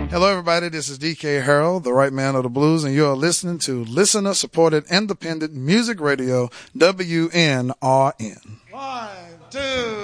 Hello, everybody. This is DK Harold, the right man of the blues, and you are listening to listener-supported independent music radio, WNRN. 1, 2.